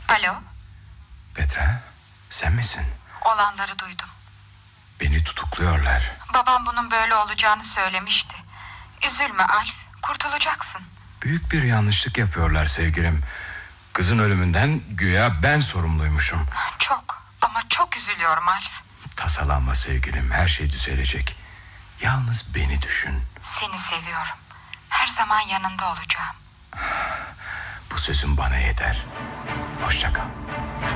Alo, Petra, sen misin? olanları duydum. Beni tutukluyorlar. Babam bunun böyle olacağını söylemişti. Üzülme Alf, kurtulacaksın. Büyük bir yanlışlık yapıyorlar sevgilim. Kızın ölümünden güya ben sorumluymuşum. Çok ama çok üzülüyorum Alf. Tasalanma sevgilim, her şey düzelecek. Yalnız beni düşün. Seni seviyorum. Her zaman yanında olacağım. Bu sözün bana yeter. Hoşça kal.